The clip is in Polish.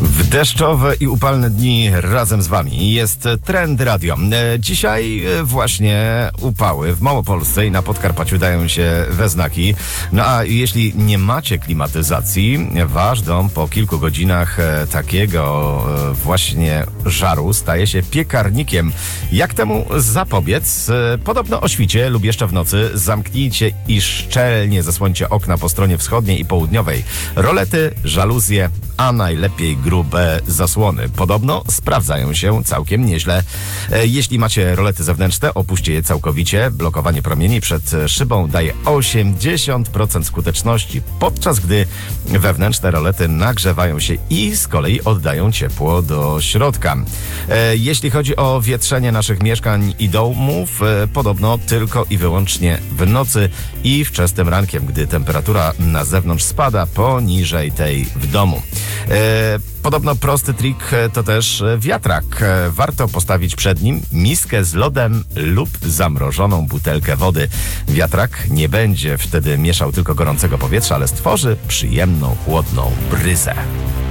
W deszczowe i upalne dni razem z wami jest Trend Radio. Dzisiaj właśnie upały w Małopolsce i na Podkarpaciu dają się we znaki. No a jeśli nie macie klimatyzacji, wasz dom po kilku godzinach takiego właśnie żaru staje się piekarnikiem. Jak temu zapobiec? Podobno o świcie lub jeszcze w nocy zamknijcie i szczelnie zasłońcie okna po stronie wschodniej i południowej. Rolety, żaluzje, a najlepiej grube zasłony. Podobno sprawdzają się całkiem nieźle. Jeśli macie rolety zewnętrzne, opuśćcie je całkowicie. Blokowanie promieni przed szybą daje 80% skuteczności, podczas gdy wewnętrzne rolety nagrzewają się i z kolei oddają ciepło do środka. Jeśli chodzi o wietrzenie naszych mieszkań i domów, podobno tylko i wyłącznie w nocy i wczesnym rankiem, gdy temperatura na zewnątrz spada poniżej tej w domu. Podobno prosty trik to też wiatrak. Warto postawić przed nim miskę z lodem lub zamrożoną butelkę wody. Wiatrak nie będzie wtedy mieszał tylko gorącego powietrza, ale stworzy przyjemną, chłodną bryzę.